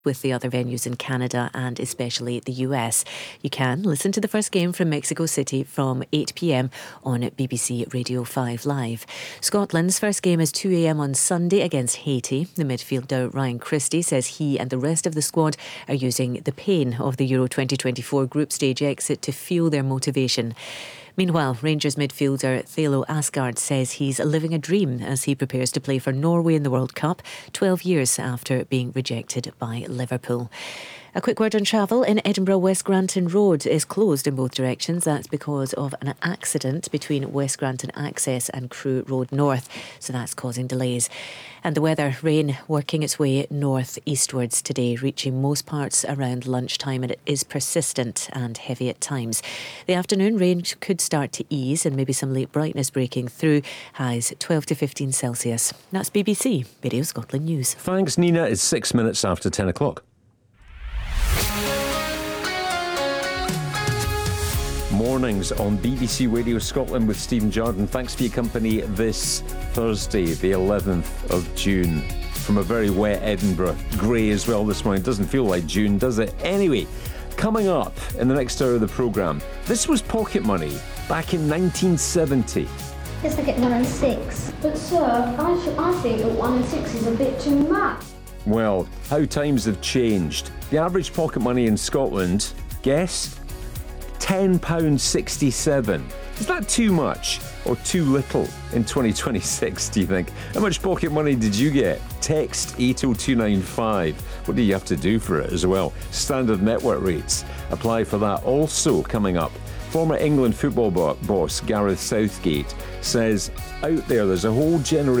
with the other venues in Canada and especially the US. You can listen to the first game from Mexico City from 8 p.m. on BBC Radio 5 Live. Scotland's first game is 2 a.m. on Sunday against Haiti. The midfielder Ryan Christie says he and the rest of the squad are using the pain of the Euro 2024 group stage exit to fuel their motivation. Meanwhile, Rangers midfielder Thelo Asgard says he's living a dream as he prepares to play for Norway in the World Cup, 12 years after being rejected by Liverpool. A quick word on travel. In Edinburgh, West Granton Road is closed in both directions. That's because of an accident between West Granton Access and Crewe Road North, so that's causing delays. And the weather, rain working its way north-eastwards today, reaching most parts around lunchtime, and it is persistent and heavy at times. The afternoon rain could start to ease and maybe some late brightness breaking through, highs 12 to 15 Celsius. That's BBC Radio Scotland News. Thanks, Nina. It's 6 minutes after 10 o'clock. Mornings on BBC Radio Scotland with Stephen Jardine. Thanks for your company this Thursday, the 11th of June. From a very wet Edinburgh. Grey as well this morning. Doesn't feel like June, does it? Anyway, coming up in the next hour of the programme, this was pocket money back in 1970. Yes, I get 1 and 6. But sir, I think that 1 and 6 is a bit too much. Well, how times have changed. The average pocket money in Scotland, guess? £10.67. Is that too much or too little in 2026, do you think? How much pocket money did you get? Text 80295. What do you have to do for it as well? Standard network rates. Apply for that. Also coming up, former England football boss Gareth Southgate says out there's a whole generation